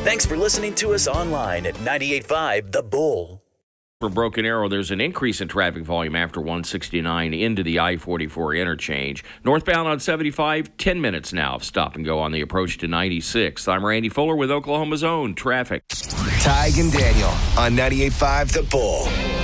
Thanks for listening to us online at 98.5 The Bull. For Broken Arrow, there's an increase in traffic volume after 169 into the I-44 interchange. Northbound on 75, 10 minutes now of stop and go on the approach to 96. I'm Randy Fuller with Oklahoma's own traffic. Tig and Daniel on 98.5 The Bull.